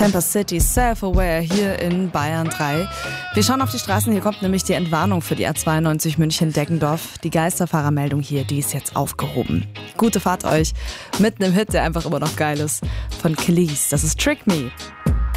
Camper City, Self-Aware hier in Bayern 3. Wir schauen auf die Straßen, hier kommt nämlich die Entwarnung für die A92 München-Deggendorf. Die Geisterfahrermeldung hier, die ist jetzt aufgehoben. Gute Fahrt euch mit einem Hit, der einfach immer noch geil ist. Von Kelis, das ist Trick Me.